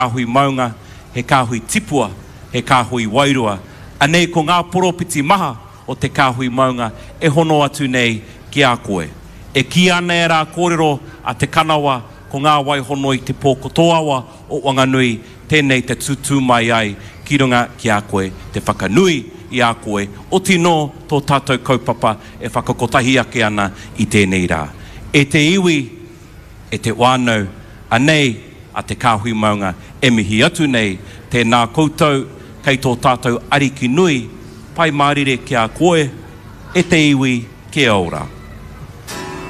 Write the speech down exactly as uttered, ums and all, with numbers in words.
kāhui maunga, he kāhui tipua, he kāhui wairua. Anei ko ngā poropiti maha o te kāhui maunga e hono atu nei ki a koe. E ki ana e rā kōrero a te kanawa ko ngā waihono i te pōkotoawa o Wanganui, tēnei te tutu mai ai ki runga ki a koe, te whakanui i a koe, o tino tō tātou kaupapa e whakakotahi ake ana i tēnei rā. E te iwi, e te wānau, anei a te kāhui maunga, e mihi atu nei, tēnā koutou, kei tō tātou ariki nui, pai mārire ki a koe, e te iwi, ke aura.